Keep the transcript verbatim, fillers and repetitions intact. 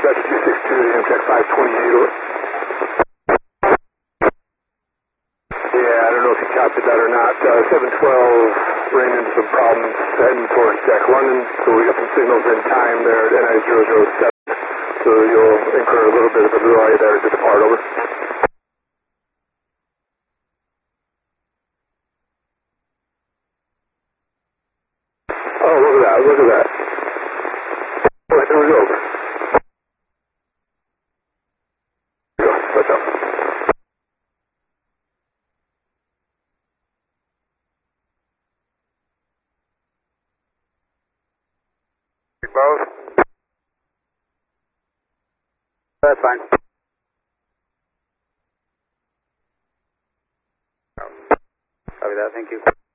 Delta two six two, Amtrak five twenty-eight. Yeah, I don't know if you copied that or not. Uh, seven twelve ran into some problems heading towards Jack London, so we got some signals in time there at N I zero zero seven, so you'll incur a little bit of a delay there to depart, over. Oh, look at that, look at that. Oh, there we go, over. There we go, watch out. Both. That's fine. Copy that, thank you.